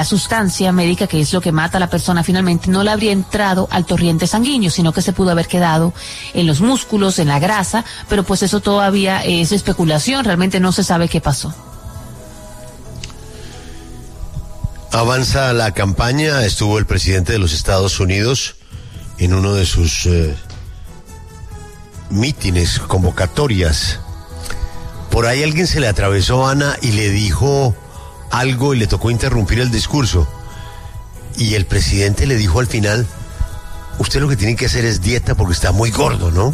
la sustancia médica, que es lo que mata a la persona finalmente, no le habría entrado al torrente sanguíneo, sino que se pudo haber quedado en los músculos, en la grasa, pero pues eso todavía es especulación, realmente no se sabe qué pasó. Avanza la campaña, estuvo el presidente de los Estados Unidos en uno de sus mítines, convocatorias. Por ahí alguien se le atravesó, Ana, y le dijo algo y le tocó interrumpir el discurso. Y el presidente le dijo al final, usted lo que tiene que hacer es dieta porque está muy gordo, ¿no?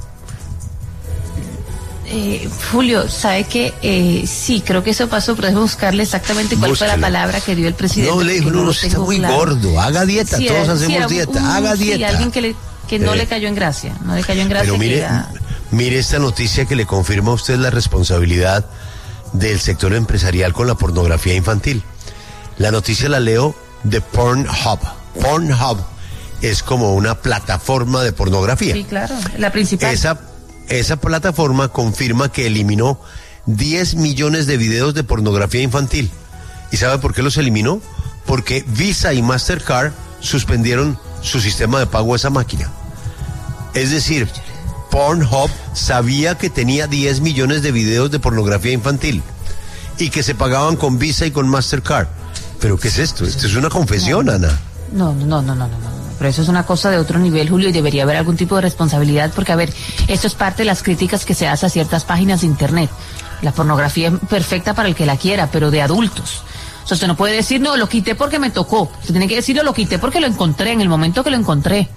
Julio, ¿sabe qué? Sí, creo que eso pasó, pero déjeme buscarle exactamente cuál fue la palabra que dio el presidente. No, le dijo, no, está muy gordo, haga dieta, sí, todos hacemos dieta, haga dieta. Sí, alguien que no le cayó en gracia, no le cayó en gracia. Pero mire esta noticia que le confirma a usted la responsabilidad del sector empresarial con la pornografía infantil. La noticia la leo de Pornhub. Pornhub es como una plataforma de pornografía. Sí, claro, la principal. Esa plataforma confirma que eliminó 10 millones de videos de pornografía infantil. ¿Y sabe por qué los eliminó? Porque Visa y Mastercard suspendieron su sistema de pago a esa máquina. Es decir, Pornhub sabía que tenía 10 millones de videos de pornografía infantil y que se pagaban con Visa y con Mastercard. ¿Pero qué es esto? Esto es una confesión, Ana. No. Pero eso es una cosa de otro nivel, Julio, y debería haber algún tipo de responsabilidad, porque, a ver, esto es parte de las críticas que se hace a ciertas páginas de Internet. La pornografía es perfecta para el que la quiera, pero de adultos. O sea, usted no puede decir, no, lo quité porque me tocó. Usted tiene que decirlo, lo quité porque lo encontré, en el momento que lo encontré.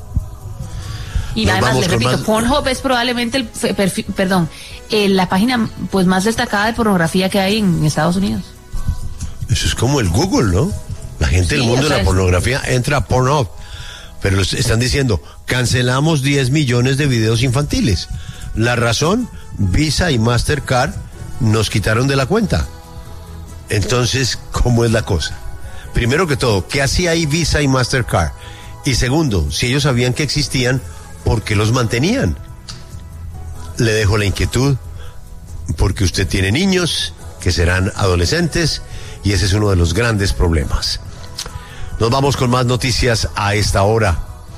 Y además, le repito, Pornhub es probablemente la página pues más destacada de pornografía que hay en Estados Unidos. Eso es como el Google, ¿no? La gente del mundo de la pornografía entra a Pornhub. Pero están diciendo, cancelamos 10 millones de videos infantiles. La razón, Visa y Mastercard nos quitaron de la cuenta. Entonces, ¿cómo es la cosa? Primero que todo, ¿qué hacía ahí Visa y Mastercard? Y segundo, si ellos sabían que existían, ¿por qué los mantenían? Le dejo la inquietud, porque usted tiene niños que serán adolescentes y ese es uno de los grandes problemas. Nos vamos con más noticias a esta hora.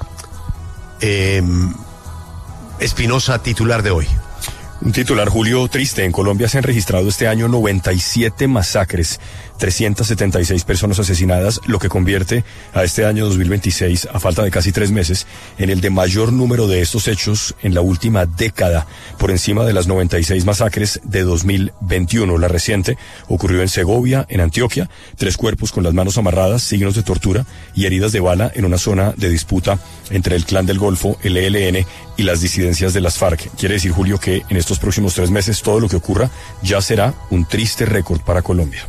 Espinosa, titular de hoy. Un titular, Julio, triste. En Colombia se han registrado este año 97 masacres, 376 personas asesinadas, lo que convierte a este año 2026, a falta de casi 3 meses, en el de mayor número de estos hechos en la última década, por encima de las 96 masacres de 2021. La reciente ocurrió en Segovia, en Antioquia, 3 cuerpos con las manos amarradas, signos de tortura y heridas de bala en una zona de disputa entre el Clan del Golfo, el ELN, y las disidencias de las FARC. Quiere decir, Julio, que en estos próximos 3 meses todo lo que ocurra ya será un triste récord para Colombia.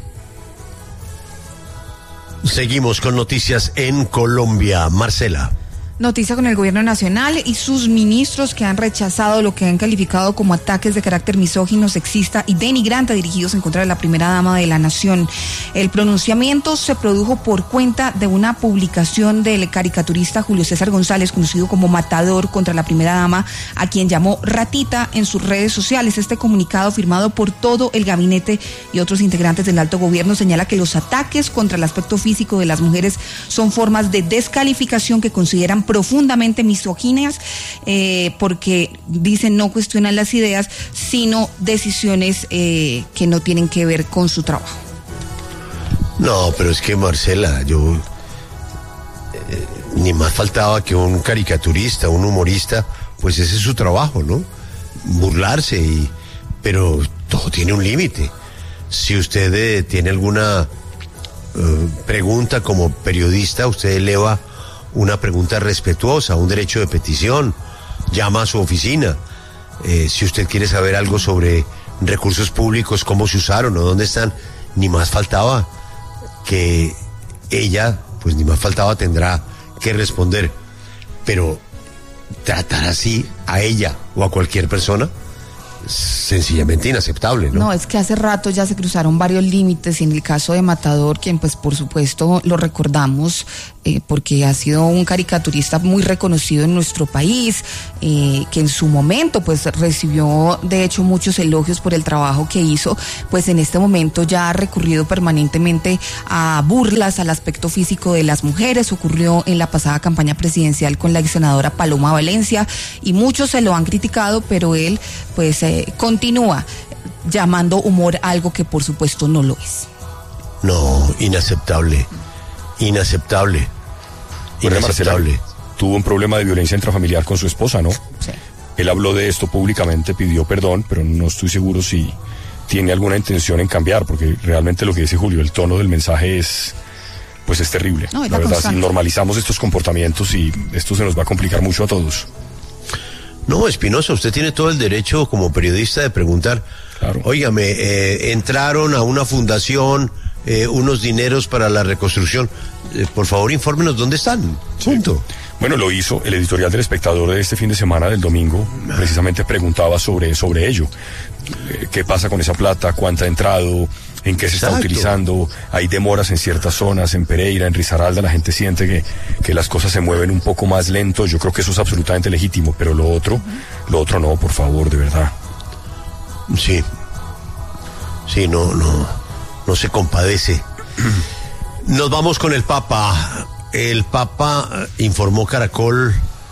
Seguimos con noticias en Colombia. Marcela. Noticia con el gobierno nacional y sus ministros que han rechazado lo que han calificado como ataques de carácter misógino, sexista y denigrante dirigidos en contra de la primera dama de la nación. El pronunciamiento se produjo por cuenta de una publicación del caricaturista Julio César González, conocido como Matador, contra la primera dama, a quien llamó ratita en sus redes sociales. Este comunicado, firmado por todo el gabinete y otros integrantes del alto gobierno, señala que los ataques contra el aspecto físico de las mujeres son formas de descalificación que consideran profundamente misóginas, porque dicen no cuestionan las ideas, sino decisiones que no tienen que ver con su trabajo. No, pero es que, Marcela, yo ni más faltaba que un caricaturista, un humorista, pues ese es su trabajo, ¿no? Burlarse, pero todo tiene un límite. Si usted tiene alguna pregunta como periodista, usted eleva una pregunta respetuosa, un derecho de petición, llama a su oficina. Si usted quiere saber algo sobre recursos públicos, cómo se usaron o dónde están, ni más faltaba que ella, pues ni más faltaba tendrá que responder. Pero tratar así a ella o a cualquier persona, sencillamente inaceptable, ¿no? No, es que hace rato ya se cruzaron varios límites, y en el caso de Matador, quien pues por supuesto lo recordamos porque ha sido un caricaturista muy reconocido en nuestro país, que en su momento pues recibió de hecho muchos elogios por el trabajo que hizo, pues en este momento ya ha recurrido permanentemente a burlas al aspecto físico de las mujeres. Ocurrió en la pasada campaña presidencial con la ex senadora Paloma Valencia, y muchos se lo han criticado, pero él pues continúa llamando humor algo que por supuesto no lo es. No, inaceptable. Marcela, tuvo un problema de violencia intrafamiliar con su esposa, ¿no? Sí. Él habló de esto públicamente, pidió perdón, pero no estoy seguro si tiene alguna intención en cambiar, porque realmente lo que dice Julio, el tono del mensaje es terrible. No, la verdad, si normalizamos estos comportamientos, y esto se nos va a complicar mucho a todos. No, Espinosa, usted tiene todo el derecho como periodista de preguntar, claro. Óigame, entraron a una fundación unos dineros para la reconstrucción, por favor infórmenos dónde están, punto. Sí. Bueno, lo hizo el editorial del Espectador de este fin de semana, del domingo, precisamente preguntaba sobre ello. ¿Qué pasa con esa plata? ¿Cuánta ha entrado? ¿En qué se está utilizando? Hay demoras en ciertas zonas, en Pereira, en Risaralda, la gente siente que las cosas se mueven un poco más lento. Yo creo que eso es absolutamente legítimo, pero lo otro no, por favor, de verdad. Sí, no se compadece. Nos vamos con el Papa. El Papa informó Caracol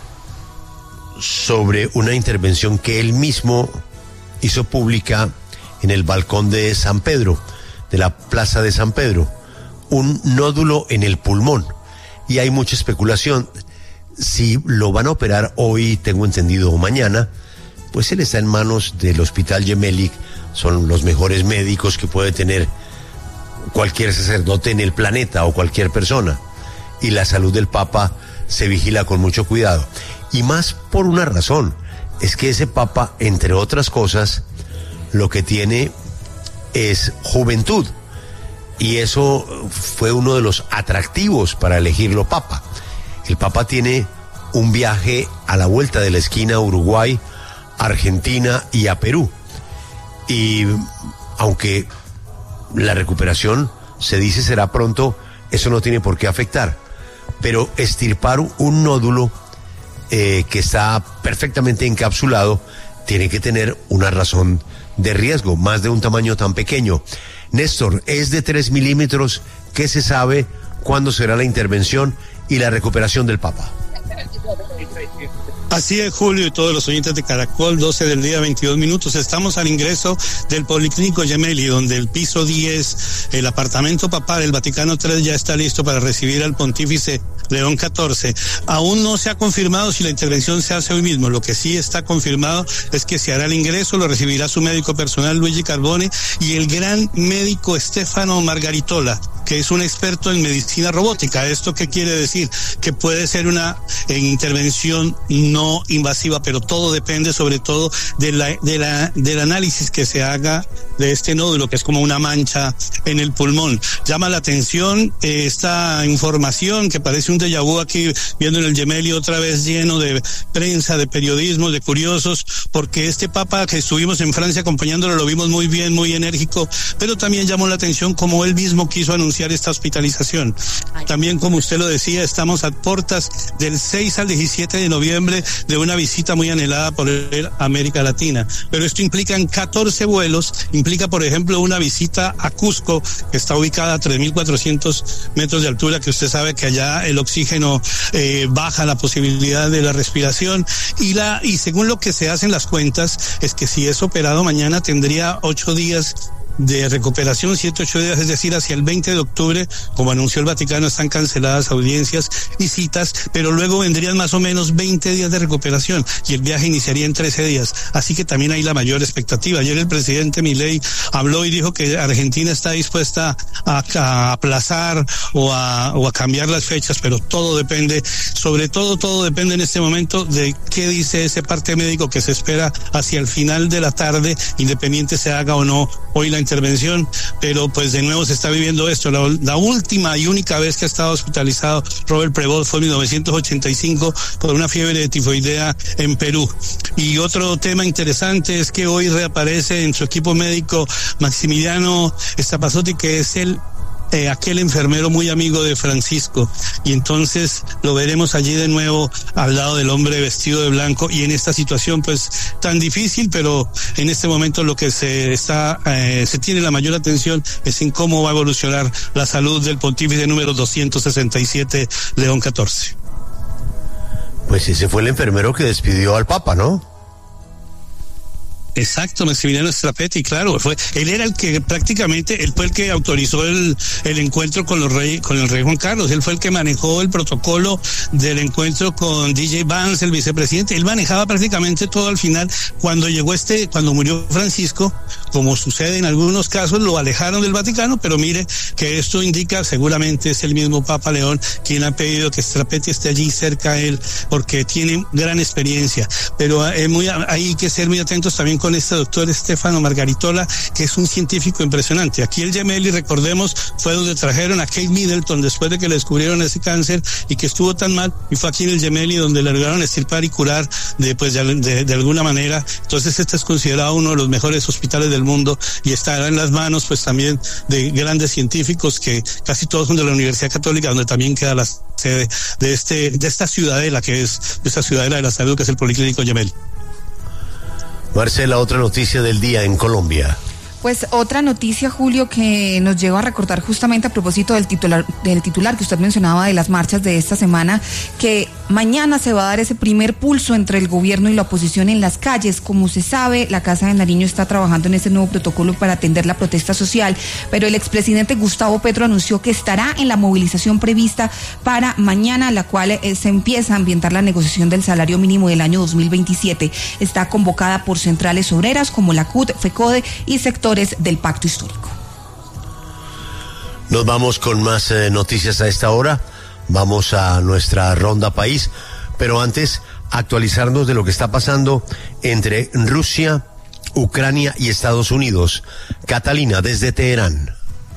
sobre una intervención que él mismo hizo pública en el balcón de San Pedro, de la Plaza de San Pedro, un nódulo en el pulmón, y hay mucha especulación si lo van a operar hoy, tengo entendido, o mañana. Pues él está en manos del Hospital Gemelli, son los mejores médicos que puede tener cualquier sacerdote en el planeta o cualquier persona, y la salud del Papa se vigila con mucho cuidado, y más por una razón, es que ese Papa, entre otras cosas, lo que tiene es juventud, y eso fue uno de los atractivos para elegirlo Papa. El Papa tiene un viaje a la vuelta de la esquina a Uruguay, Argentina y a Perú, y aunque la recuperación se dice será pronto, eso no tiene por qué afectar, pero extirpar un nódulo que está perfectamente encapsulado tiene que tener una razón de riesgo, más de un tamaño tan pequeño. Néstor, es de 3 milímetros. ¿Qué se sabe? ¿Cuándo será la intervención y la recuperación del Papa? Así es, Julio, y todos los oyentes de Caracol, 12 del día, 22 minutos. Estamos al ingreso del Policlínico Gemelli, donde el piso 10, el apartamento papal del Vaticano III, ya está listo para recibir al pontífice León XIV. Aún no se ha confirmado si la intervención se hace hoy mismo. Lo que sí está confirmado es que se hará el ingreso, lo recibirá su médico personal Luigi Carbone y el gran médico Stefano Margaritola, que es un experto en medicina robótica. ¿Esto qué quiere decir? Que puede ser una intervención no invasiva, pero todo depende sobre todo del análisis que se haga de este nódulo, que es como una mancha en el pulmón. Llama la atención esta información que parece un déjà vu aquí, viendo en el Gemelli otra vez lleno de prensa, de periodismo, de curiosos, porque este Papa que estuvimos en Francia acompañándolo lo vimos muy bien, muy enérgico, pero también llamó la atención como él mismo quiso anunciar esta hospitalización. También, como usted lo decía, estamos a puertas del 6 al 17 de noviembre de una visita muy anhelada por América Latina, pero esto implica en 14 vuelos, implica por ejemplo una visita a Cusco, que está ubicada a 3.400 metros de altura, que usted sabe que allá el oxígeno baja la posibilidad de la respiración, y según lo que se hacen las cuentas es que si es operado mañana tendría 8 días de recuperación, 7-8 días, es decir, hacia el 20 de octubre, como anunció el Vaticano, están canceladas audiencias y citas, pero luego vendrían más o menos 20 días de recuperación y el viaje iniciaría en 13 días, así que también hay la mayor expectativa. Ayer el presidente Milei habló y dijo que Argentina está dispuesta a aplazar o a cambiar las fechas, pero todo depende, sobre todo depende en este momento de qué dice ese parte médico que se espera hacia el final de la tarde, independiente se haga o no hoy la intervención, pero pues de nuevo se está viviendo esto. La última y única vez que ha estado hospitalizado Robert Prevost fue en 1985 por una fiebre de tifoidea en Perú. Y otro tema interesante es que hoy reaparece en su equipo médico Maximiliano Stapazotti, que es aquel enfermero muy amigo de Francisco, y entonces lo veremos allí de nuevo al lado del hombre vestido de blanco, y en esta situación pues tan difícil, pero en este momento lo que se tiene la mayor atención es en cómo va a evolucionar la salud del pontífice número 267, León XIV. Pues ese fue el enfermero que despidió al Papa, ¿no? Exacto, Maximiliano Strapetti, claro, él era el que prácticamente, él fue el que autorizó el encuentro con el rey Juan Carlos, él fue el que manejó el protocolo del encuentro con DJ Vance, el vicepresidente, él manejaba prácticamente todo. Al final, cuando murió Francisco, como sucede en algunos casos, lo alejaron del Vaticano, pero mire que esto indica, seguramente es el mismo Papa León quien ha pedido que Strapetti esté allí cerca a él, porque tiene gran experiencia, pero hay que ser muy atentos también con este doctor Stefano Margaritola, que es un científico impresionante. Aquí el Gemelli, recordemos, fue donde trajeron a Kate Middleton después de que le descubrieron ese cáncer y que estuvo tan mal, y fue aquí en el Gemelli donde le lograron extirpar y curar de alguna manera. Entonces este es considerado uno de los mejores hospitales del mundo y estará en las manos pues también de grandes científicos, que casi todos son de la Universidad Católica, donde también queda la sede de esta ciudadela, que es esta ciudadela de la salud, que es el Policlínico Gemelli. Marcela, otra noticia del día en Colombia. Pues otra noticia, Julio, que nos lleva a recordar justamente a propósito del titular que usted mencionaba de las marchas de esta semana, que mañana se va a dar ese primer pulso entre el gobierno y la oposición en las calles. Como se sabe, la Casa de Nariño está trabajando en ese nuevo protocolo para atender la protesta social, pero el expresidente Gustavo Petro anunció que estará en la movilización prevista para mañana, la cual se empieza a ambientar la negociación del salario mínimo del año 2027. Está convocada por centrales obreras como la CUT, FECODE y sectores del Pacto Histórico. Nos vamos con más noticias a esta hora. Vamos a nuestra ronda país, pero antes actualizarnos de lo que está pasando entre Rusia, Ucrania y Estados Unidos. Catalina, desde Teherán.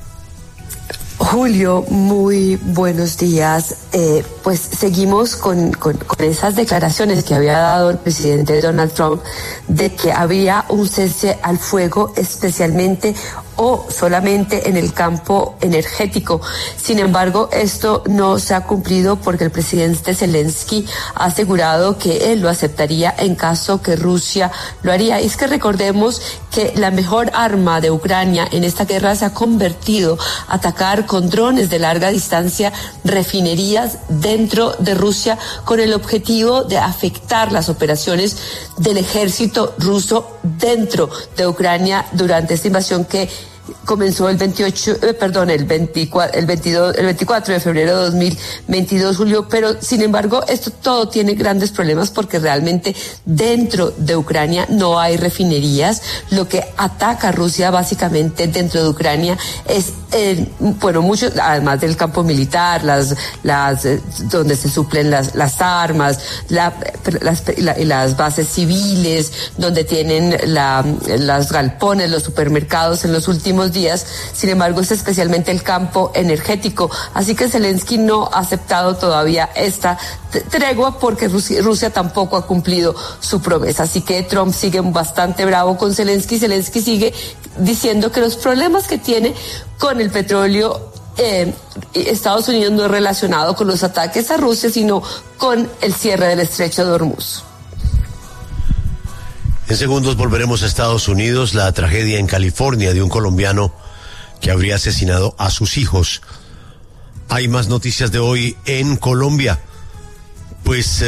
Julio, muy buenos días. Pues seguimos con esas declaraciones que había dado el presidente Donald Trump de que había un cese al fuego, especialmente o solamente en el campo energético. Sin embargo, esto no se ha cumplido porque el presidente Zelensky ha asegurado que él lo aceptaría en caso que Rusia lo haría. Y es que recordemos que la mejor arma de Ucrania en esta guerra se ha convertido a atacar con drones de larga distancia refinerías dentro de Rusia, con el objetivo de afectar las operaciones del ejército ruso dentro de Ucrania durante esta invasión que comenzó el 24 de febrero de 2022, Julio, pero sin embargo esto todo tiene grandes problemas porque realmente dentro de Ucrania no hay refinerías. Lo que ataca Rusia básicamente dentro de Ucrania es muchos, además del campo militar, las donde se suplen las armas, las bases civiles, donde tienen las galpones, los supermercados en los últimos días. Sin embargo, es especialmente el campo energético. Así que Zelensky no ha aceptado todavía esta tregua porque Rusia tampoco ha cumplido su promesa. Así que Trump sigue bastante bravo con Zelensky. Zelensky sigue diciendo que los problemas que tiene con el petróleo Estados Unidos no es relacionado con los ataques a Rusia, sino con el cierre del estrecho de Hormuz. En segundos volveremos a Estados Unidos. La tragedia en California de un colombiano que habría asesinado a sus hijos. Hay más noticias de hoy en Colombia. Pues,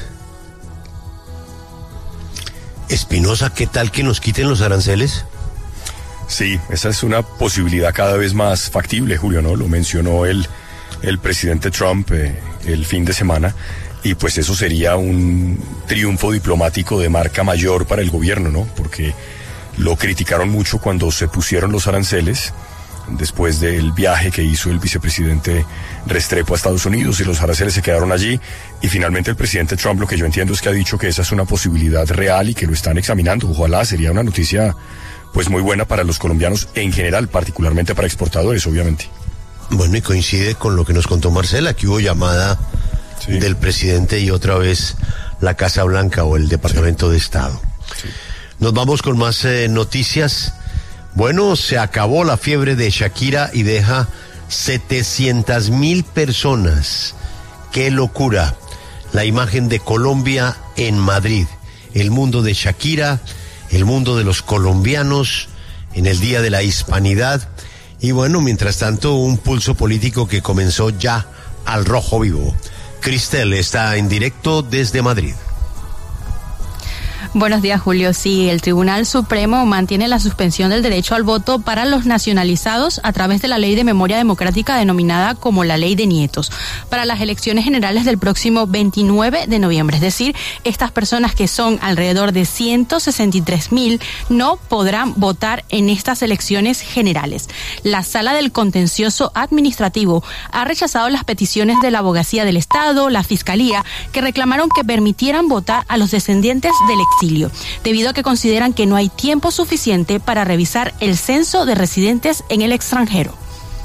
Espinosa, ¿qué tal que nos quiten los aranceles? Sí, esa es una posibilidad cada vez más factible, Julio, ¿no? Lo mencionó el presidente Trump el fin de semana. Y pues eso sería un triunfo diplomático de marca mayor para el gobierno, ¿no? Porque lo criticaron mucho cuando se pusieron los aranceles, después del viaje que hizo el vicepresidente Restrepo a Estados Unidos, y los aranceles se quedaron allí. Y finalmente el presidente Trump, lo que yo entiendo es que ha dicho que esa es una posibilidad real y que lo están examinando. Ojalá, sería una noticia pues muy buena para los colombianos en general, particularmente para exportadores, obviamente. Bueno, y coincide con lo que nos contó Marcela, que hubo llamada del presidente y otra vez la Casa Blanca o el Departamento de Estado. Sí. Nos vamos con más noticias. Bueno, se acabó la fiebre de Shakira y deja 700,000 personas. ¡Qué locura! La imagen de Colombia en Madrid. El mundo de Shakira, el mundo de los colombianos en el Día de la Hispanidad. Y bueno, mientras tanto, un pulso político que comenzó ya al rojo vivo. Cristel está en directo desde Madrid. Buenos días, Julio. Sí, el Tribunal Supremo mantiene la suspensión del derecho al voto para los nacionalizados a través de la Ley de Memoria Democrática denominada como la Ley de Nietos para las elecciones generales del próximo 29 de noviembre. Es decir, estas personas, que son alrededor de 163,000, no podrán votar en estas elecciones generales. La Sala del Contencioso Administrativo ha rechazado las peticiones de la Abogacía del Estado, la Fiscalía, que reclamaron que permitieran votar a los descendientes del exilio, debido a que consideran que no hay tiempo suficiente para revisar el censo de residentes en el extranjero.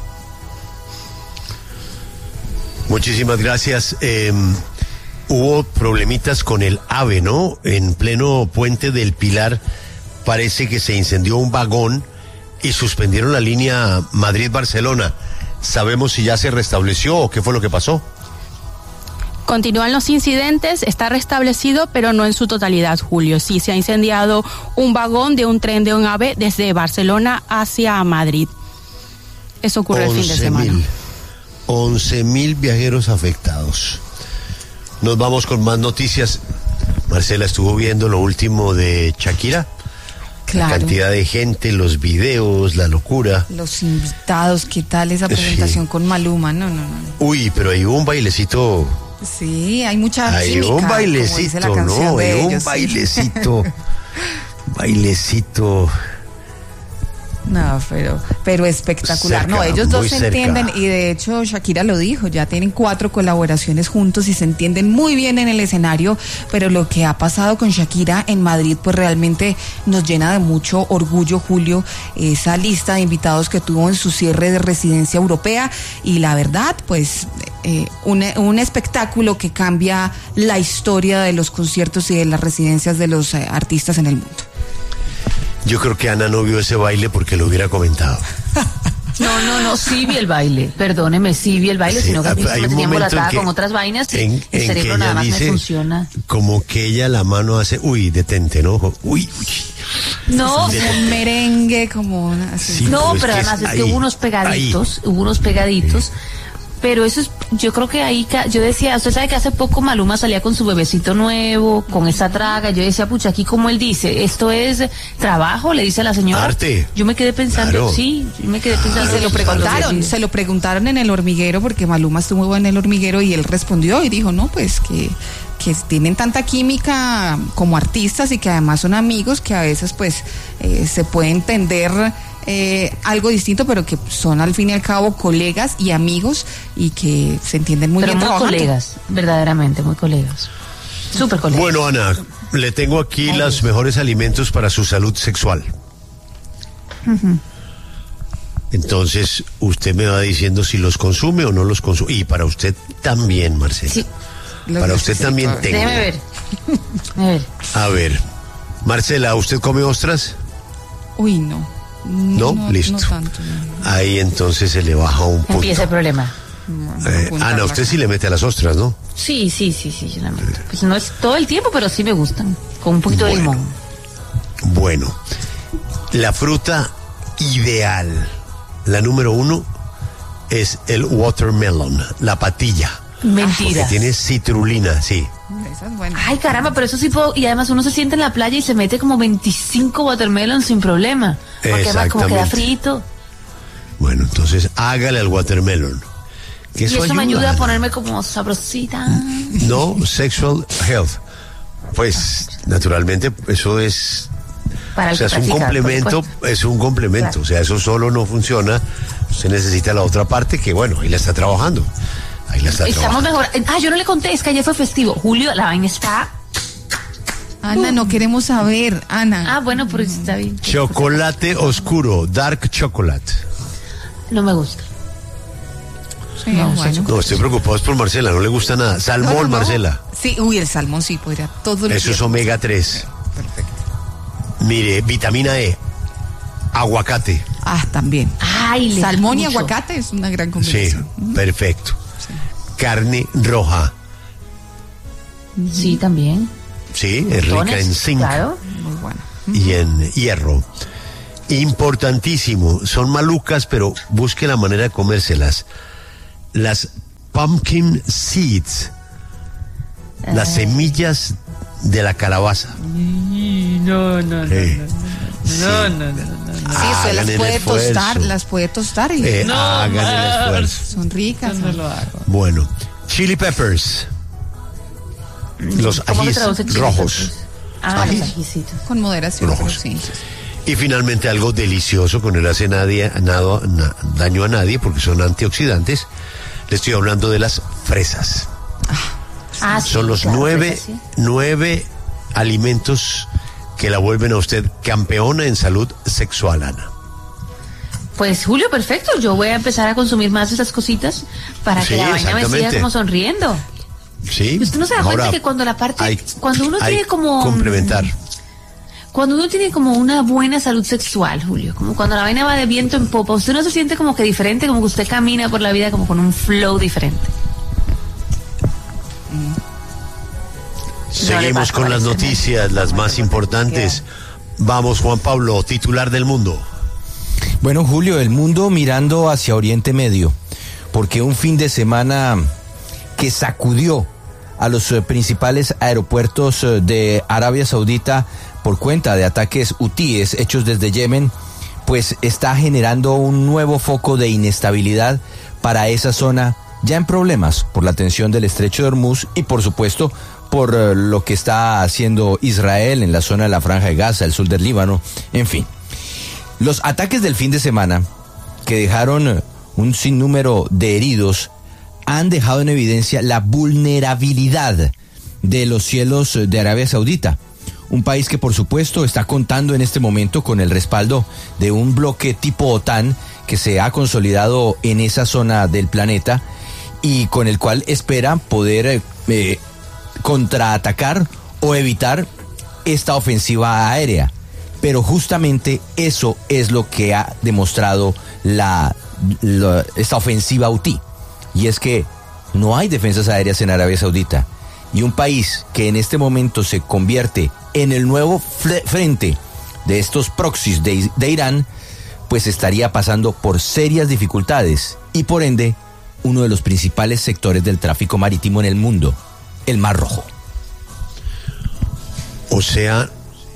Muchísimas gracias. Hubo problemitas con el AVE, ¿no? En pleno puente del Pilar parece que se incendió un vagón y suspendieron la línea Madrid-Barcelona. ¿Sabemos si ya se restableció o qué fue lo que pasó? Continúan los incidentes, está restablecido, pero no en su totalidad, Julio. Sí, se ha incendiado un vagón de un tren de un AVE desde Barcelona hacia Madrid. Eso ocurrió el fin de semana. 11,000 viajeros afectados. Nos vamos con más noticias. Marcela, ¿estuvo viendo lo último de Shakira? Claro. La cantidad de gente, los videos, la locura. Los invitados, ¿qué tal esa presentación con Maluma? No. Uy, pero ahí hubo un bailecito. Sí, hay mucha química. Hay un bailecito, ¿no? Hay un bailecito. Bailecito. No, pero espectacular. Cerca, no, ellos dos muy se cerca. entienden, y de hecho Shakira lo dijo, ya tienen 4 colaboraciones juntos y se entienden muy bien en el escenario, pero lo que ha pasado con Shakira en Madrid pues realmente nos llena de mucho orgullo, Julio, esa lista de invitados que tuvo en su cierre de residencia europea, y la verdad pues un espectáculo que cambia la historia de los conciertos y de las residencias de los artistas en el mundo. Yo creo que Ana no vio ese baile porque lo hubiera comentado. No, sí vi el baile, perdóneme, sí vi el baile, Sí, sino que a mí hay me un tenía momento embolatada en que- con otras vainas, en el cerebro que nada ella más dice, me funciona. como que ella la mano hace, uy, detente, ¿no? Uy. No, Un merengue como una... así. Sí, no, pero pero es que además es es que ahí, hubo unos pegaditos, pero eso es, yo creo que ahí, yo decía, usted sabe que hace poco Maluma salía con su bebecito nuevo, con esa traga, yo decía, pucha, aquí como él dice, esto es trabajo, le dice a la señora. Arte. Yo me quedé pensando, Claro. sí, yo me quedé pensando. Se lo preguntaron en El Hormiguero, porque Maluma estuvo en El Hormiguero y él respondió y dijo, no, pues que tienen tanta química como artistas y que además son amigos, que a veces pues se puede entender algo distinto, pero que son al fin y al cabo colegas y amigos y que se entienden muy Pero bien muy trabajando. colegas, verdaderamente, muy colegas. Súper colegas. Bueno, Ana, le tengo aquí los mejores alimentos para su salud sexual. Entonces, usted me va diciendo si los consume o no los consume. Y para usted también, Marcela. Sí. Para usted también tengo. Déjeme ver. A ver. A ver, Marcela, ¿usted come ostras? Uy, no. No, listo. No tanto. No. Ahí entonces se le baja un punto. Empieza el problema. Ana, usted sí le mete a las ostras, ¿no? Sí, yo la meto. Pues no es todo el tiempo, pero sí me gustan. Con un poquito de limón. Bueno, la fruta ideal, la número 1, es el watermelon, la patilla. Mentira. Porque tiene citrulina, sí. Esa es buena. Ay, caramba, pero eso sí puedo. Y además uno se sienta en la playa y se mete como 25 watermelon sin problema. Porque además como queda Exactamente. frito. Bueno, entonces hágale al watermelon. Que Y eso me ayuda a Ana. ponerme como sabrosita. No, sexual health. Pues, naturalmente, eso es... Para O el sea, que es un practica, por complemento, supuesto. es un complemento. Claro. O sea, eso solo no funciona. Usted necesita la otra parte que, bueno, ahí la está trabajando. Ahí la está Estamos trabajando. mejor. Yo no le conté, es que ayer fue festivo. Julio, la vaina está. Ana, no queremos saber, Ana. Ah, bueno, pero está bien. Chocolate oscuro, dark chocolate. No me gusta. Sí, No, bueno. No, estoy preocupado es por Marcela, no le gusta nada. Salmón, No. Marcela. Sí, el salmón sí podría todo lo Eso es omega 3. Perfecto. Mire, vitamina E, aguacate. También. Ay, le Salmón y mucho. aguacate es una gran Sí, combinación. perfecto. Carne roja. Sí, también. Sí, es rica Montones, en zinc Claro. Muy bueno. y en hierro. Importantísimo. Son malucas, pero busque la manera de comérselas. Las pumpkin seeds. Las semillas de la calabaza. No. Sí. Sí, se las Hagan el puede esfuerzo. tostar, y Hagan el esfuerzo. son ricas. Bueno, chili peppers. Los ¿Cómo se ajís traduce chili rojos. peppers? Los Ajís. ajicitos. Con moderación, Rojos. pero sí. Y finalmente algo delicioso que no le hace daño a nadie porque son antioxidantes. Le estoy hablando de las fresas. Sí, Son los claro, 9 fresas, sí. 9 alimentos que la vuelven a usted campeona en salud sexual, Ana. Pues Julio, perfecto. Yo voy a empezar a consumir más de esas cositas para Sí, que la vaina me siga exactamente. como sonriendo. Sí. Y usted no se da cuenta que cuando cuando uno tiene como complementar. Cuando uno tiene como una buena salud sexual, Julio, como cuando la vaina va de viento en popa, usted no se siente como que diferente, como que usted camina por la vida como con un flow diferente. Seguimos pasa, con las parece, noticias, las más importantes. Vamos, Juan Pablo, titular del mundo. Bueno, Julio, el mundo mirando hacia Oriente Medio, porque un fin de semana que sacudió a los principales aeropuertos de Arabia Saudita por cuenta de ataques hutíes hechos desde Yemen, pues está generando un nuevo foco de inestabilidad para esa zona ya en problemas por la tensión del estrecho de Hormuz y por supuesto por lo que está haciendo Israel en la zona de la Franja de Gaza, el sur del Líbano, en fin. Los ataques del fin de semana, que dejaron un sinnúmero de heridos, han dejado en evidencia la vulnerabilidad de los cielos de Arabia Saudita. Un país que por supuesto está contando en este momento con el respaldo de un bloque tipo OTAN que se ha consolidado en esa zona del planeta y con el cual espera poder contraatacar o evitar esta ofensiva aérea. Pero justamente eso es lo que ha demostrado esta ofensiva hutí. Y es que no hay defensas aéreas en Arabia Saudita. Y un país que en este momento se convierte en el nuevo frente de estos proxies de Irán, pues estaría pasando por serias dificultades y por ende uno de los principales sectores del tráfico marítimo en el mundo, el Mar Rojo. O sea,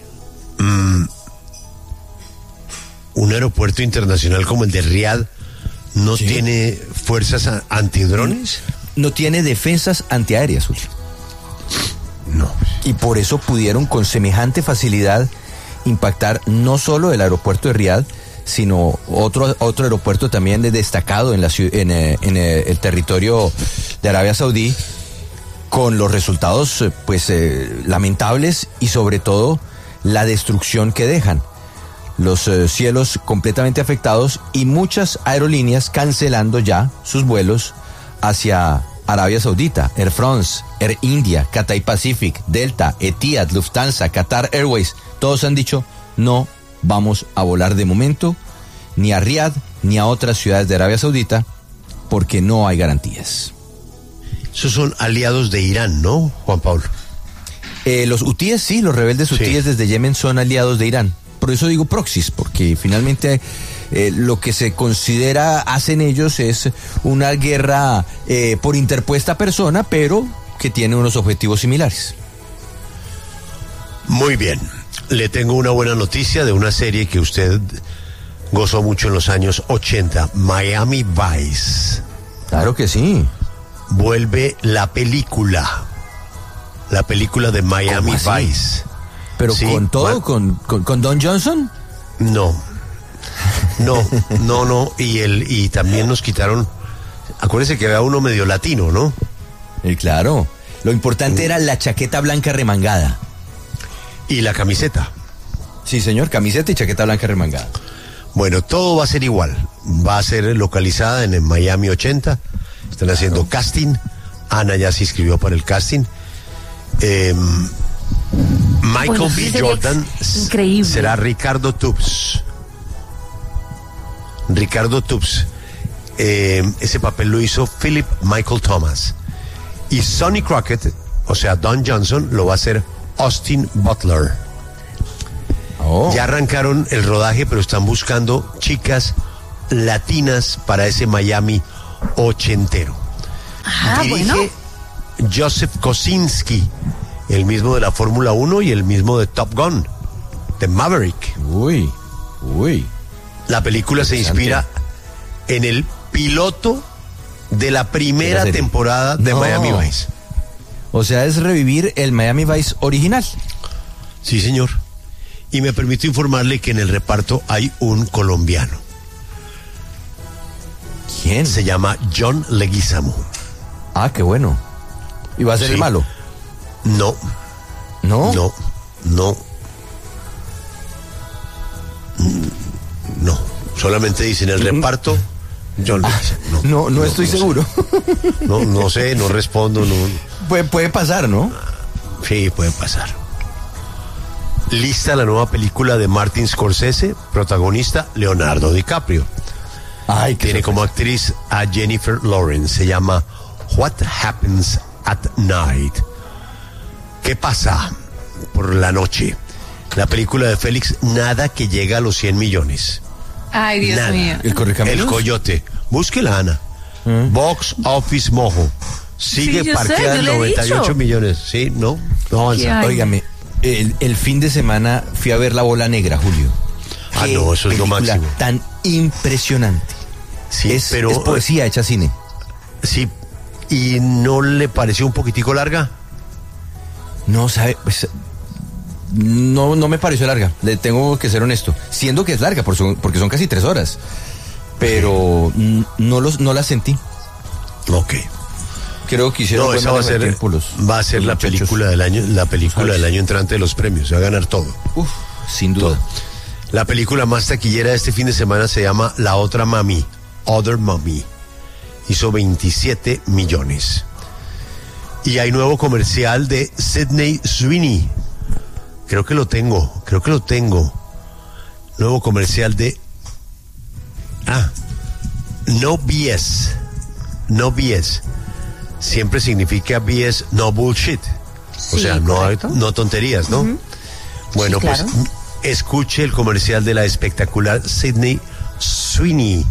un aeropuerto internacional como el de Riad no tiene fuerzas antidrones. No tiene defensas antiaéreas, Julio. No. Y por eso pudieron con semejante facilidad impactar no solo el aeropuerto de Riad, sino otro aeropuerto también destacado en el territorio de Arabia Saudí, con los resultados lamentables y sobre todo la destrucción que dejan. Los cielos completamente afectados y muchas aerolíneas cancelando ya sus vuelos hacia Arabia Saudita. Air France, Air India, Cathay Pacific, Delta, Etihad, Lufthansa, Qatar Airways, todos han dicho no vamos a volar de momento ni a Riad ni a otras ciudades de Arabia Saudita porque no hay garantías. Esos son aliados de Irán, ¿no, Juan Pablo? Los hutíes, sí, los rebeldes hutíes desde Yemen son aliados de Irán. Por eso digo proxies, porque finalmente lo que se considera hacen ellos es una guerra por interpuesta persona, pero que tiene unos objetivos similares. Muy bien. Le tengo una buena noticia de una serie que usted gozó mucho en los años 80, Miami Vice. Claro que sí. Vuelve la película de Miami Vice. Pero sí, con todo, con Don Johnson. No. Y también nos quitaron. Acuérdense que había uno medio latino, ¿no? Claro. Lo importante era la chaqueta blanca remangada. Y la camiseta. Sí, señor, camiseta y chaqueta blanca remangada. Bueno, todo va a ser igual. Va a ser localizada en el Miami 80. Están haciendo casting. Ana ya se inscribió para el casting. Michael B. Jordan increíble. será Ricardo Tubbs. Ese papel lo hizo Philip Michael Thomas. Y Sonny Crockett, o sea, Don Johnson, lo va a hacer Austin Butler. Ya arrancaron el rodaje, pero están buscando chicas latinas para ese Miami ochentero. Dirige Joseph Kosinski, el mismo de la Fórmula 1 y el mismo de Top Gun, de Maverick. Uy. La película se inspira en el piloto de la primera temporada de Miami Vice. O sea, es revivir el Miami Vice original. Sí, señor. Y me permito informarle que en el reparto hay un colombiano. ¿Quién? Se llama John Leguizamo. Ah, qué bueno. ¿Y va a ser el malo? No. ¿No? No. Solamente dicen el reparto John Leguizamo. No estoy seguro. No sé, no respondo. Puede pasar, ¿no? Sí, puede pasar. Lista la nueva película de Martin Scorsese, protagonista Leonardo DiCaprio. Tiene como actriz a Jennifer Lawrence. Se llama What Happens at Night. ¿Qué pasa por la noche? La película de Félix, nada que llega a los 100 millones. Ay, Dios mío. El Coyote. Búsquela, Ana. Box Office Mojo. Sigue parqueada en 98 millones. Sí, no avanza. Óigame, el fin de semana fui a ver La Bola Negra, Julio. No, eso es lo máximo. Tan impresionante. Sí, pero es poesía hecha cine. Sí, ¿y no le pareció un poquitico larga? No, sabe, pues, no me pareció larga, le tengo que ser honesto. Siendo que es larga, porque son casi 3 horas. Pero no la sentí. Ok. Creo que hicieron esa va a ser la película del año, del año entrante de los premios. Se va a ganar todo. Sin duda. Todo. La película más taquillera de este fin de semana se llama La Otra Mami, Other Mommy. Hizo 27 millones. Y hay nuevo comercial de Sydney Sweeney. Creo que lo tengo. Nuevo comercial de No BS. No BS. Siempre significa BS, no bullshit. O sea, no tonterías, ¿no? Bueno, sí, claro. Pues escuche el comercial de la espectacular Sydney Sweeney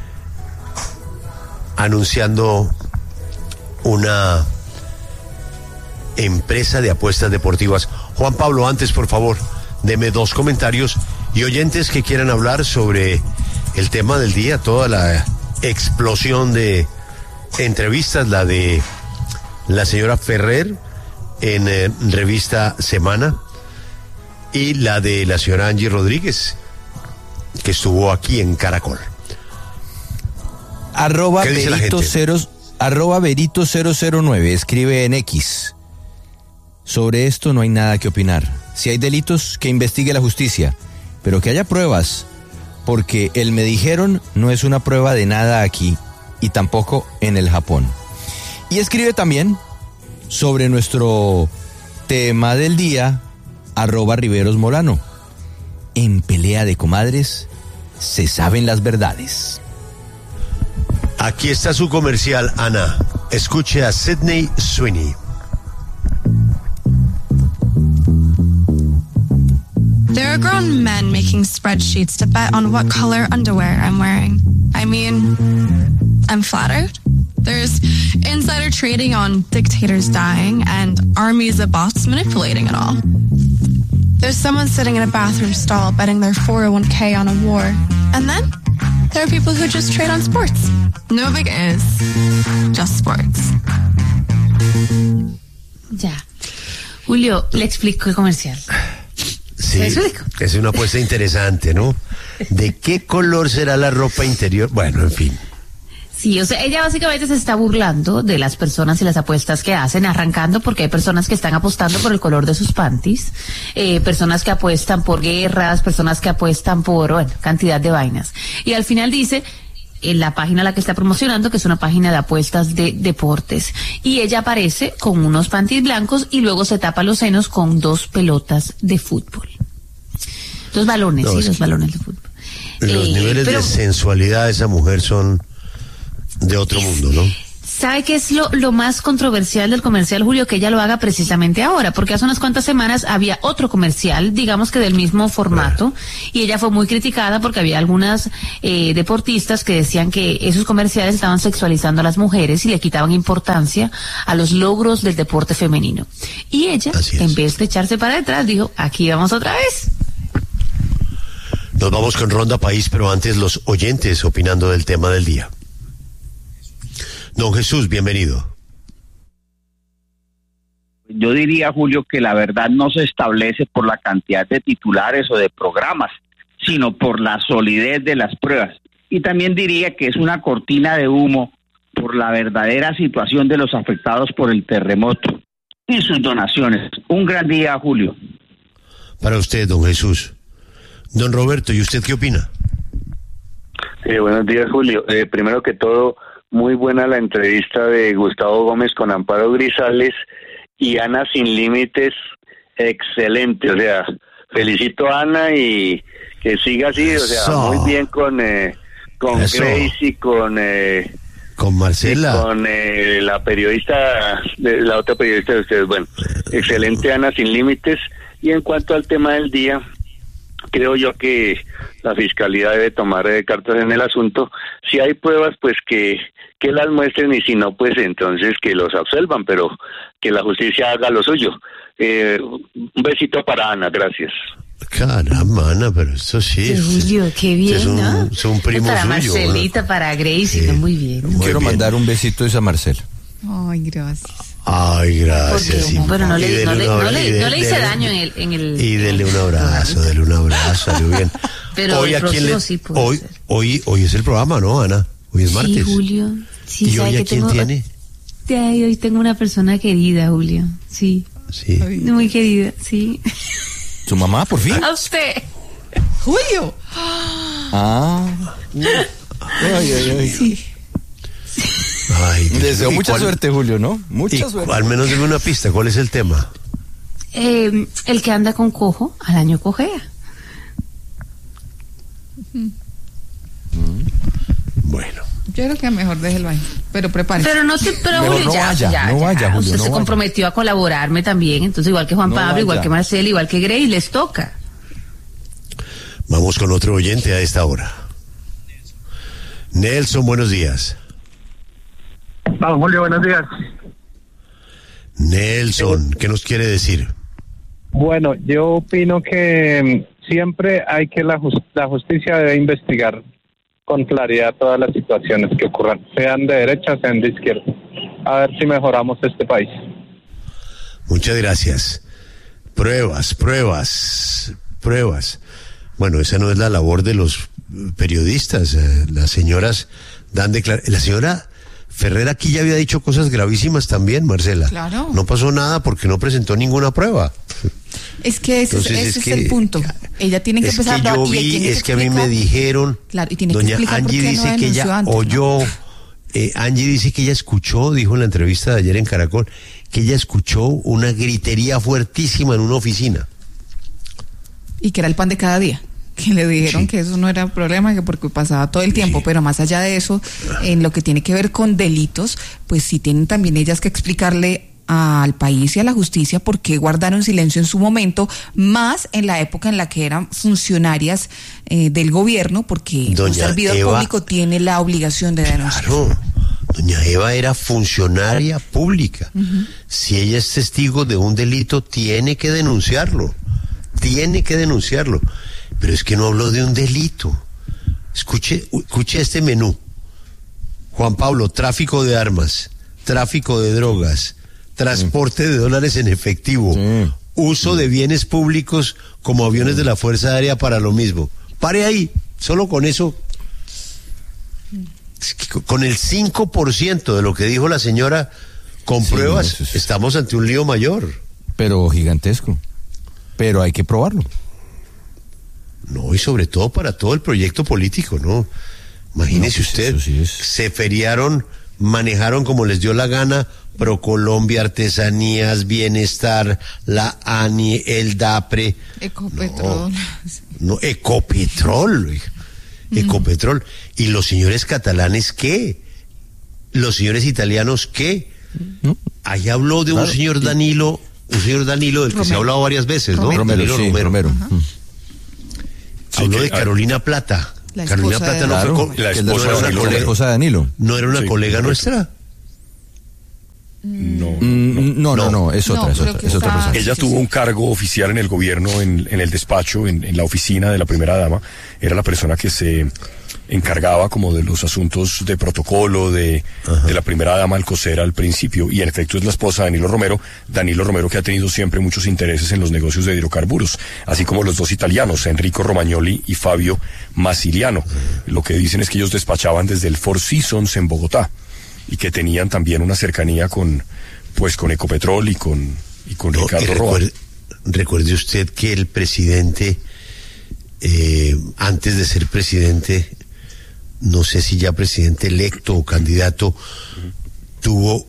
anunciando una empresa de apuestas deportivas. Juan Pablo, antes, por favor, deme 2 comentarios y oyentes que quieran hablar sobre el tema del día, toda la explosión de entrevistas, la de la señora Ferrer en revista Semana y la de la señora Angie Rodríguez, que estuvo aquí en Caracol. @Berito009 escribe en X. Sobre esto no hay nada que opinar. Si hay delitos, que investigue la justicia, pero que haya pruebas, porque el me dijeron no es una prueba de nada aquí y tampoco en el Japón. Y escribe también sobre nuestro tema del día, @Riveros Molano. En pelea de comadres se saben las verdades. Aquí está su comercial, Ana. Escuche a Sydney Sweeney. There are grown men making spreadsheets to bet on what color underwear I'm wearing. I mean, I'm flattered. There's insider trading on dictators dying and armies of bots manipulating it all. There's someone sitting in a bathroom stall betting their 401k on a war. And then there are people who just trade on sports. No big is, just sports. Ya. Julio, le explico el comercial. Sí, es una apuesta interesante, ¿no? ¿De qué color será la ropa interior? Bueno, en fin. Sí, o sea, ella básicamente se está burlando de las personas y las apuestas que hacen, arrancando porque hay personas que están apostando por el color de sus panties, personas que apuestan por guerras, personas que apuestan por, bueno, cantidad de vainas. Y al final dice, en la página a la que está promocionando, que es una página de apuestas de deportes, y ella aparece con unos panties blancos y luego se tapa los senos con 2 pelotas de fútbol. 2 balones, sí, 2 balones de fútbol. Los niveles de sensualidad de esa mujer son de otro mundo, ¿no? ¿Sabe qué es lo más controversial del comercial, Julio? Que ella lo haga precisamente ahora, porque hace unas cuantas semanas había otro comercial, digamos que del mismo formato, y ella fue muy criticada porque había algunas deportistas que decían que esos comerciales estaban sexualizando a las mujeres y le quitaban importancia a los logros del deporte femenino. Y ella, en vez de echarse para detrás, dijo, aquí vamos otra vez. Nos vamos con Ronda País, pero antes los oyentes opinando del tema del día. Don Jesús, bienvenido. Yo diría, Julio, que la verdad no se establece por la cantidad de titulares o de programas, sino por la solidez de las pruebas. Y también diría que es una cortina de humo por la verdadera situación de los afectados por el terremoto y sus donaciones. Un gran día, Julio. Para usted, don Jesús. Don Roberto, ¿y usted qué opina? Buenos días, Julio. Primero que todo, muy buena la entrevista de Gustavo Gómez con Amparo Grisales y Ana Sin Límites, excelente. O sea, felicito a Ana y que siga así, o sea, muy bien con Grace y con Marcela. Y con la periodista, la otra periodista de ustedes. Bueno, excelente Ana Sin Límites. Y en cuanto al tema del día, creo yo que la Fiscalía debe tomar cartas en el asunto. Si hay pruebas, pues que las muestren, y si no, pues entonces que los absuelvan, pero que la justicia haga lo suyo. Un besito para Ana, gracias. Caramba, Ana, pero eso sí. Julio, qué bien, ¿no? Es un primo para suyo. Marcelita, ¿no? Para Gracie, muy bien. Quiero mandar un besito a Marcel. Ay, gracias. Ay, gracias. Sí. Bueno, no le hice daño en el... Y dele un abrazo, salió bien. Pero hoy, hoy es el programa, ¿no, Ana? Hoy es martes. Sí, Julio. Sí, ¿Y hoy a quién tiene? Hoy tengo una persona querida, Julio. Sí. Sí. Muy querida, sí. ¿Su mamá, por fin? A usted. Julio. Ay. Sí. Ay, deseo mucha suerte, Julio, ¿no? Mucha suerte. Al menos deme una pista, ¿cuál es el tema? El que anda con cojo, al año cojea. Bueno. Yo creo que mejor deje el baño, pero prepárese. Pero Julio, no vaya, Julio. Usted se comprometió a colaborarme también, entonces igual que Juan Pablo, igual que Marcel, igual que Grace, les toca. Vamos con otro oyente a esta hora. Nelson, buenos días. Julio, buenos días. Nelson, ¿qué nos quiere decir? Bueno, yo opino que siempre hay que la justicia debe investigar con claridad todas las situaciones que ocurran, sean de derecha, sean de izquierda. A ver si mejoramos este país. Muchas gracias. Pruebas. Bueno, esa no es la labor de los periodistas. Las señoras dan declaraciones. La señora Ferrer aquí ya había dicho cosas gravísimas también, Marcela. Claro. No pasó nada porque no presentó ninguna prueba. Es que ese es el punto. Ella tiene que empezar a que a mí me dijeron, claro, y tiene doña que explicar Angie por qué dice no que ella oyó, Angie dice que ella escuchó, dijo en la entrevista de ayer en Caracol, que ella escuchó una gritería fuertísima en una oficina. Y que era el pan de cada día. Que le dijeron que eso no era problema, que porque pasaba todo el tiempo, pero más allá de eso, en lo que tiene que ver con delitos, pues sí tienen también ellas que explicarle al país y a la justicia por qué guardaron silencio en su momento, más en la época en la que eran funcionarias del gobierno, porque un servidor público tiene la obligación de denunciar. Claro, doña Eva era funcionaria pública. Si ella es testigo de un delito, tiene que denunciarlo. Pero es que no habló de un delito. Escuche este menú. Juan Pablo, tráfico de armas, tráfico de drogas, transporte de dólares en efectivo, uso de bienes públicos como aviones de la Fuerza Aérea para lo mismo. Pare ahí, solo con eso Con el 5% de lo que dijo la señora, con pruebas, estamos ante un lío mayor. Pero gigantesco. Pero hay que probarlo. No, y sobre todo para todo el proyecto político, ¿no? Imagínese usted, se feriaron, manejaron como les dio la gana, Procolombia, Artesanías, Bienestar, la ANI, el DAPRE. Ecopetrol. No, Ecopetrol. Ecopetrol. ¿Y los señores catalanes qué? ¿Los señores italianos qué? Ahí habló de un señor Danilo del que se ha hablado varias veces, ¿no? Romero. Habló de Carolina Plata. Carolina Plata la esposa de Danilo. ¿No era una colega nuestra? No, es otra persona. Ella tuvo un cargo oficial en el gobierno, en el despacho, en la oficina de la primera dama. Era la persona que se encargaba como de los asuntos de protocolo de la primera dama Alcocer al principio, y en efecto es la esposa de Danilo Romero, que ha tenido siempre muchos intereses en los negocios de hidrocarburos, así como los dos italianos, Enrico Romagnoli y Fabio Massiliano. Lo que dicen es que ellos despachaban desde el Four Seasons en Bogotá, y que tenían también una cercanía con Ecopetrol y con Ricardo Roa. Recuerde usted que el presidente, antes de ser presidente, no sé si ya presidente electo o candidato, tuvo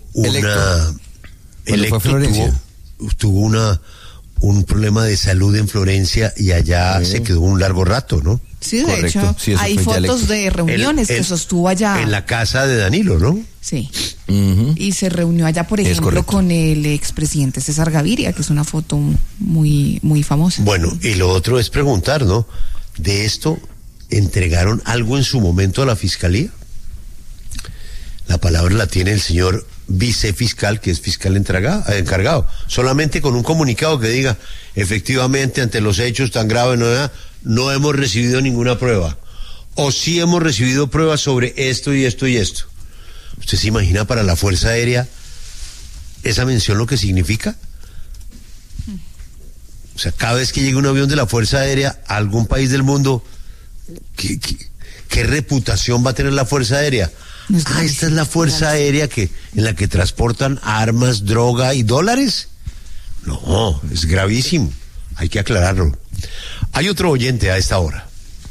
un problema de salud en Florencia, y allá se quedó un largo rato, ¿no? Sí, de hecho, hay fotos de reuniones que sostuvo allá. En la casa de Danilo, ¿no? Sí. Y se reunió allá, por ejemplo, con el expresidente César Gaviria, que es una foto muy, muy famosa. Bueno, y lo otro es preguntar, ¿no? De esto, ¿entregaron algo en su momento a la fiscalía? La palabra la tiene el señor vicefiscal, que es fiscal encargado. Solamente con un comunicado que diga, efectivamente, ante los hechos tan graves, no hemos recibido ninguna prueba. O sí hemos recibido pruebas sobre esto y esto y esto. ¿Usted se imagina para la Fuerza Aérea esa mención lo que significa? O sea, cada vez que llegue un avión de la Fuerza Aérea a algún país del mundo, ¿qué reputación va a tener la Fuerza Aérea? Esta es la Fuerza Aérea en la que transportan armas, droga y dólares. No, es gravísimo. Hay que aclararlo. Hay otro oyente a esta hora.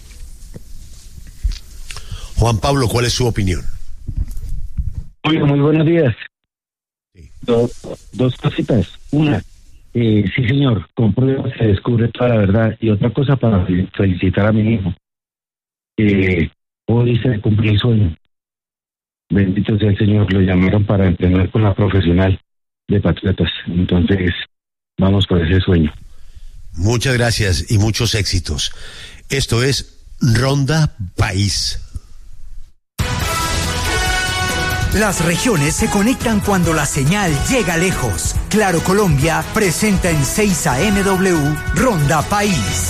Juan Pablo, ¿cuál es su opinión? Muy buenos días. Sí. Dos cositas. Una, sí señor, con pruebas se descubre toda la verdad. Y otra cosa para felicitar a mi hijo. Hoy se cumplió el sueño. Bendito sea el Señor, lo llamaron para entrenar con la profesional de Patriotas. Entonces, vamos por ese sueño. Muchas gracias y muchos éxitos. Esto es Ronda País. Las regiones se conectan cuando la señal llega lejos. Claro Colombia presenta en 6 AM Ronda País.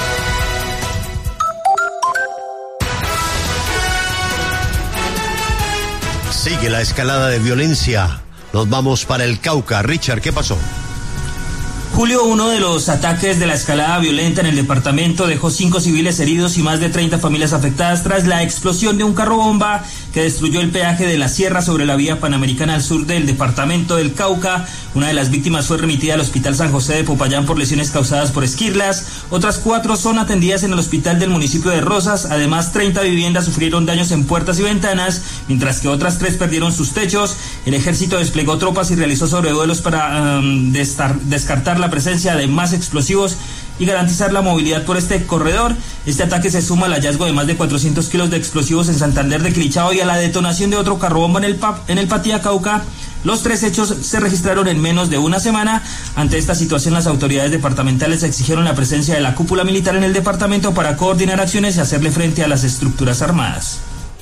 Sigue la escalada de violencia. Nos vamos para el Cauca. Richard, ¿qué pasó? Julio, uno de los ataques de la escalada violenta en el departamento dejó 5 civiles heridos y más de 30 familias afectadas tras la explosión de un carro bomba que destruyó el peaje de la Sierra sobre la vía panamericana al sur del departamento del Cauca. Una de las víctimas fue remitida al Hospital San José de Popayán por lesiones causadas por esquirlas. Otras 4 son atendidas en el hospital del municipio de Rosas. Además, 30 viviendas sufrieron daños en puertas y ventanas, mientras que otras 3 perdieron sus techos. El ejército desplegó tropas y realizó sobrevuelos para descartar la presencia de más explosivos y garantizar la movilidad por este corredor. Este ataque se suma al hallazgo de más de 400 kilos de explosivos en Santander de Quilichao y a la detonación de otro carrobomba en el Patía Cauca. Los 3 hechos se registraron en menos de una semana. Ante esta situación, las autoridades departamentales exigieron la presencia de la cúpula militar en el departamento para coordinar acciones y hacerle frente a las estructuras armadas.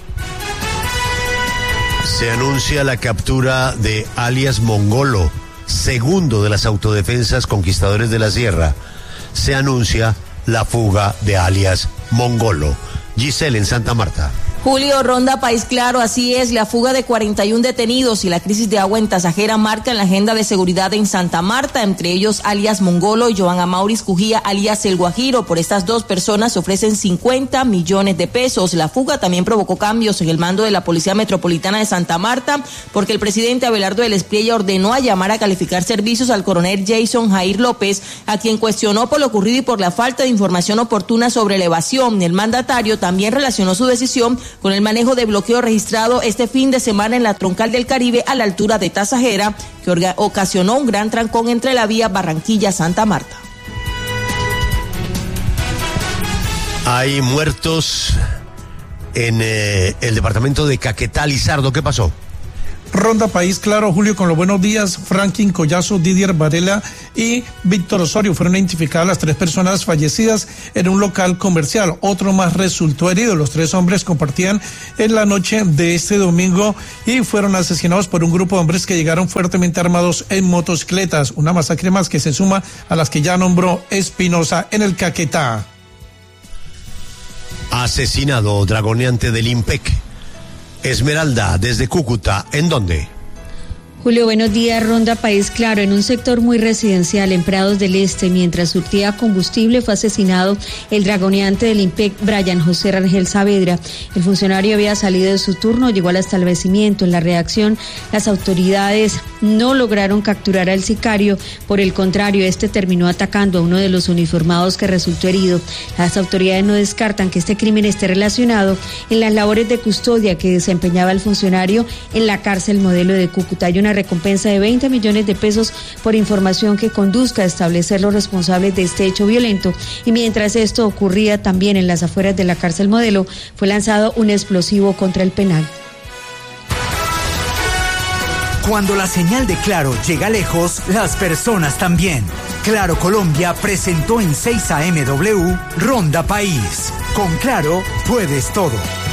Se anuncia la captura de alias Mongolo, segundo de las autodefensas Conquistadores de la Sierra. Se anuncia la fuga de alias Mongolo. Giselle en Santa Marta. Julio, Ronda País Claro, así es, la fuga de 41 detenidos y la crisis de agua en Tasajera marcan la agenda de seguridad en Santa Marta, entre ellos alias Mongolo y Joan Amauris Cujía, alias El Guajiro. Por estas dos personas se ofrecen 50 millones de pesos. La fuga también provocó cambios en el mando de la Policía Metropolitana de Santa Marta, porque el presidente Abelardo del Espriella ordenó a llamar a calificar servicios al coronel Jason Jair López, a quien cuestionó por lo ocurrido y por la falta de información oportuna sobre la evasión. El mandatario también relacionó su decisión con el manejo de bloqueo registrado este fin de semana en la troncal del Caribe a la altura de Tasajera, que ocasionó un gran trancón entre la vía Barranquilla-Santa Marta. Hay muertos en el departamento de Caquetá. Lizardo, ¿qué pasó? Ronda País Claro, Julio, con los buenos días. Franklin Collazo, Didier Varela y Víctor Osorio fueron identificadas las 3 personas fallecidas en un local comercial. Otro más resultó herido. Los 3 hombres compartían en la noche de este domingo y fueron asesinados por un grupo de hombres que llegaron fuertemente armados en motocicletas. Una masacre más que se suma a las que ya nombró Espinosa en el Caquetá. Asesinado dragoneante del IMPEC. Esmeralda, desde Cúcuta, ¿en dónde? Julio, buenos días. Ronda País Claro, en un sector muy residencial en Prados del Este, mientras surtía combustible, fue asesinado el dragoneante del IMPEC, Brian José Rangel Saavedra. El funcionario había salido de su turno, llegó al establecimiento. En la reacción, las autoridades no lograron capturar al sicario. Por el contrario, este terminó atacando a uno de los uniformados que resultó herido. Las autoridades no descartan que este crimen esté relacionado en las labores de custodia que desempeñaba el funcionario en la cárcel modelo de Cúcuta. Hay una recompensa de 20 millones de pesos por información que conduzca a establecer los responsables de este hecho violento. Y mientras esto ocurría, también en las afueras de la cárcel modelo fue lanzado un explosivo contra el penal. Cuando la señal de Claro llega lejos, las personas también. Claro Colombia presentó en 6 AMW Ronda País. Con Claro puedes todo.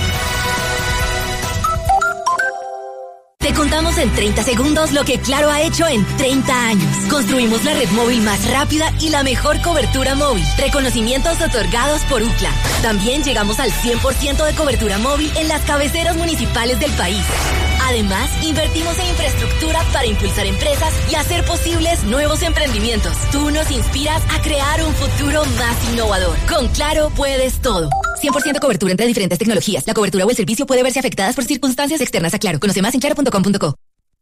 Te contamos en 30 segundos lo que Claro ha hecho en 30 años. Construimos la red móvil más rápida y la mejor cobertura móvil. Reconocimientos otorgados por UCLA. También llegamos al 100% de cobertura móvil en las cabeceras municipales del país. Además, invertimos en infraestructura para impulsar empresas y hacer posibles nuevos emprendimientos. Tú nos inspiras a crear un futuro más innovador. Con Claro puedes todo. 100% cobertura entre diferentes tecnologías. La cobertura o el servicio puede verse afectadas por circunstancias externas a Claro. Conoce más en claro.com.co.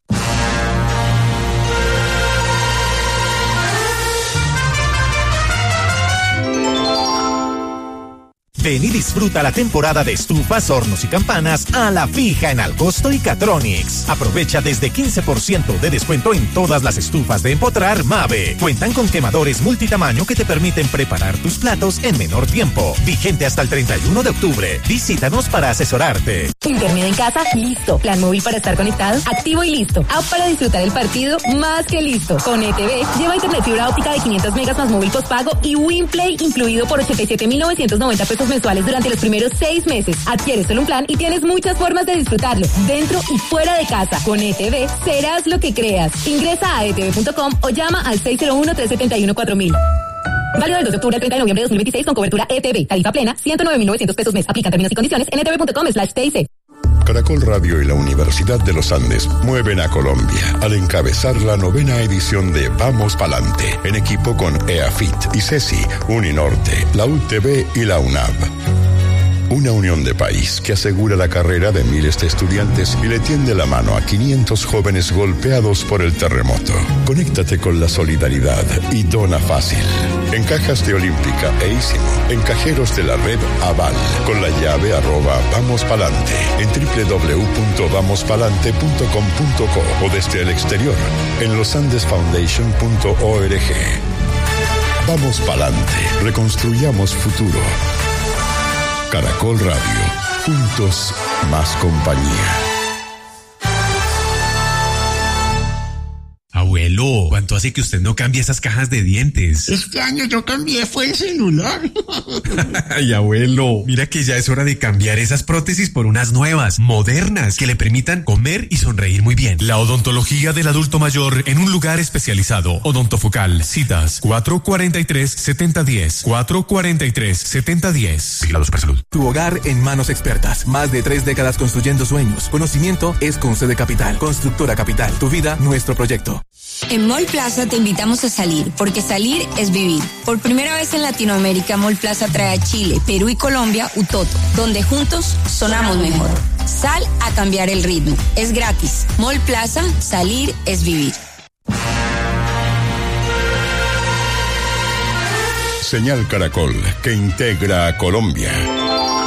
Ven y disfruta la temporada de estufas, hornos y campanas a la fija en Alcosto y Catronics. Aprovecha desde 15% de descuento en todas las estufas de empotrar Mave. Cuentan con quemadores multitamaño que te permiten preparar tus platos en menor tiempo. Vigente hasta el 31 de octubre. Visítanos para asesorarte. Internet en casa, listo. Plan móvil para estar conectado, activo y listo. App para disfrutar el partido, más que listo. Con ETV, lleva internet fibra óptica de 500 megas más móvil postpago y WinPlay incluido por 87.990 pesos mensuales durante los primeros 6 meses. Adquieres solo un plan y tienes muchas formas de disfrutarlo, dentro y fuera de casa. Con ETV serás lo que creas. Ingresa a etv.com o llama al 601-371-4000. Válido del 2 de octubre al 30 de noviembre de 2026 con cobertura ETV. Tarifa plena, 109.900 pesos mes. Aplican términos y condiciones en etv.com/TIC. Caracol Radio y la Universidad de los Andes mueven a Colombia al encabezar la 9ª edición de Vamos Palante, en equipo con EAFIT, ICESI, Uninorte, la UTB y la UNAV. Una unión de país que asegura la carrera de miles de estudiantes y le tiende la mano a 500 jóvenes golpeados por el terremoto. Conéctate con la solidaridad y dona fácil. En cajas de Olímpica e Ísimo, en cajeros de la red Aval, con la llave @vamospalante, en www.vamospalante.com.co o desde el exterior, en losandesfoundation.org. Vamos Palante, reconstruyamos futuro. Caracol Radio, juntos más compañía. Abuelo. Abuelo, ¿cuánto hace que usted no cambia esas cajas de dientes? Este año yo cambié, fue el celular. Ay, abuelo, mira que ya es hora de cambiar esas prótesis por unas nuevas, modernas, que le permitan comer y sonreír muy bien. La odontología del adulto mayor en un lugar especializado. Odontofocal. Citas 443-7010. 443-7010. Vigilados por salud. Tu hogar en manos expertas. Más de 3 décadas construyendo sueños. Conocimiento es con C de Capital. Constructora Capital. Tu vida, nuestro proyecto. En Mall Plaza te invitamos a salir, porque salir es vivir. Por primera vez en Latinoamérica, Mall Plaza trae a Chile, Perú y Colombia Utoto, donde juntos sonamos mejor. Sal a cambiar el ritmo. Es gratis. Mall Plaza, salir es vivir. Señal Caracol, que integra a Colombia.